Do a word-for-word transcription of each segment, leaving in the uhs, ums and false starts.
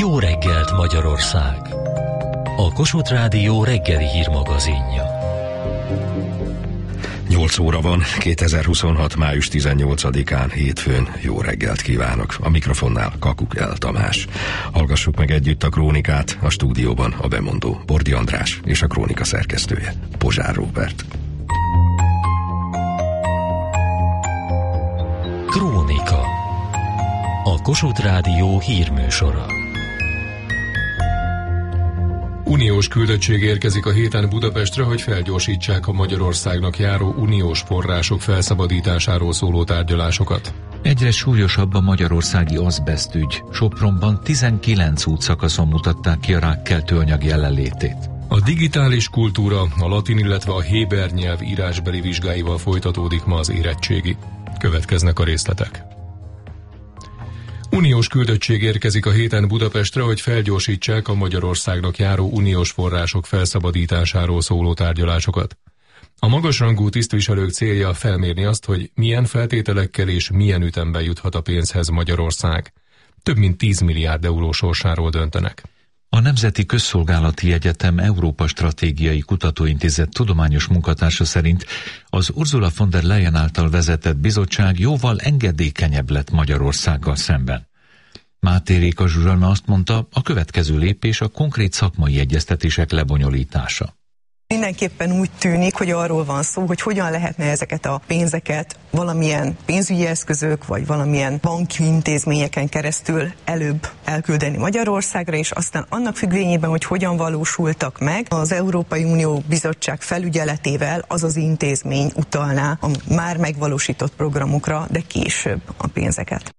Jó reggelt Magyarország! A Kossuth Rádió reggeli hírmagazinja. nyolc óra van, kétezer-huszonhat. május tizennyolcadikán, hétfőn. Jó reggelt kívánok! A mikrofonnál Kakuk El Tamás. Hallgassuk meg együtt a krónikát, a stúdióban a bemondó Bordi András és a krónika szerkesztője Pozsár Róbert. Krónika. A Kossuth Rádió hírműsora. Uniós küldöttség érkezik a héten Budapestre, hogy felgyorsítsák a Magyarországnak járó uniós források felszabadításáról szóló tárgyalásokat. Egyre súlyosabb a magyarországi azbesztügy. Sopronban tizenkilenc útszakaszon mutatták ki a rákkeltő anyag jelenlétét. A digitális kultúra, a latin, illetve a héber nyelv írásbeli vizsgáival folytatódik ma az érettségi. Következnek a részletek. Uniós küldöttség érkezik a héten Budapestre, hogy felgyorsítsák a Magyarországnak járó uniós források felszabadításáról szóló tárgyalásokat. A magasrangú tisztviselők célja felmérni azt, hogy milyen feltételekkel és milyen ütemben juthat a pénzhez Magyarország. Több mint tíz milliárd euró sorsáról döntenek. A Nemzeti Közszolgálati Egyetem Európa Stratégiai Kutatóintézet tudományos munkatársa szerint az Ursula von der Leyen által vezetett bizottság jóval engedékenyebb lett Magyarországgal szemben. Máté Réka Zsuzsanna azt mondta, a következő lépés a konkrét szakmai egyeztetések lebonyolítása. Mindenképpen úgy tűnik, hogy arról van szó, hogy hogyan lehetne ezeket a pénzeket valamilyen pénzügyi eszközök, vagy valamilyen banki intézményeken keresztül előbb elküldeni Magyarországra, és aztán annak függvényében, hogy hogyan valósultak meg, az Európai Unió Bizottság felügyeletével az az intézmény utalná a már megvalósított programokra, de később a pénzeket.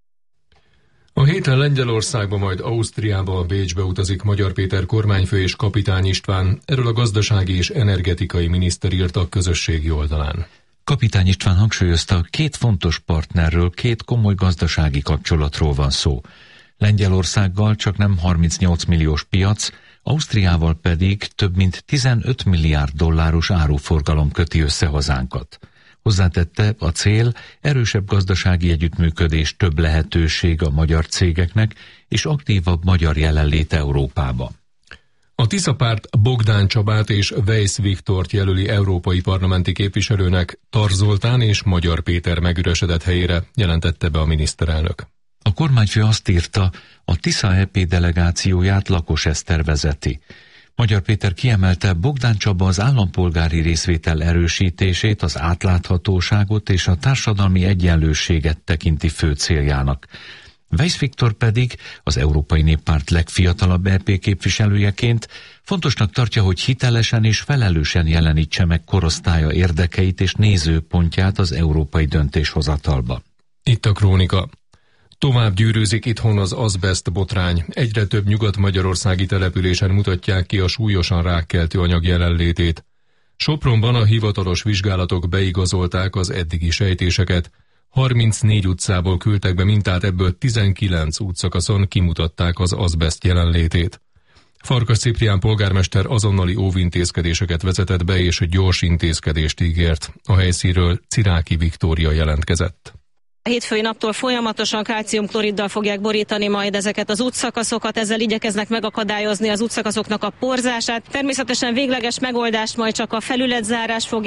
A héten Lengyelországba, majd Ausztriába, Bécsbe utazik Magyar Péter kormányfő és Kapitány István. Erről a gazdasági és energetikai miniszter írt a közösségi oldalán. Kapitány István hangsúlyozta, két fontos partnerről, két komoly gazdasági kapcsolatról van szó. Lengyelországgal csak nem harmincnyolc milliós piac, Ausztriával pedig több mint tizenöt milliárd dolláros áruforgalom köti össze hazánkat. Hozzátette, a cél erősebb gazdasági együttműködés, több lehetőség a magyar cégeknek és aktívabb magyar jelenlét Európában. A Tisza párt Bogdán Csabát és Weisz Viktort jelöli európai parlamenti képviselőnek, Tar Zoltán és Magyar Péter megüresedett helyére, jelentette be a miniszterelnök. A kormányfő azt írta, a Tisza é pé delegációját Lakos Eszter vezeti. Magyar Péter kiemelte, Bogdán Csaba az állampolgári részvétel erősítését, az átláthatóságot és a társadalmi egyenlőséget tekinti fő céljának. Weisz Viktor pedig az Európai Néppárt legfiatalabb é pé képviselőjeként fontosnak tartja, hogy hitelesen és felelősen jelenítse meg korosztálya érdekeit és nézőpontját az európai döntéshozatalba. Itt a krónika. Tovább gyűrűzik itthon az azbeszt botrány. Egyre több nyugat-magyarországi településen mutatják ki a súlyosan rákkeltő anyag jelenlétét. Sopronban a hivatalos vizsgálatok beigazolták az eddigi sejtéseket. harmincnégy utcából küldtek be mintát, ebből tizenkilenc útszakaszon kimutatták az azbeszt jelenlétét. Farkas Ciprián polgármester azonnali óvintézkedéseket vezetett be és gyors intézkedést ígért. A helyszínről Ciráki Viktória jelentkezett. A hétfői naptól folyamatosan kálciumkloriddal fogják borítani majd ezeket az útszakaszokat, ezzel igyekeznek megakadályozni az útszakaszoknak a porzását. Természetesen végleges megoldást majd csak a felületzárás fog